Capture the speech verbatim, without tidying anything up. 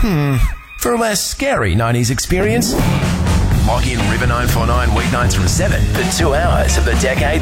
Hmm, for a less scary nineties experience, log in River nine four nine weeknights from seven for two hours of the decade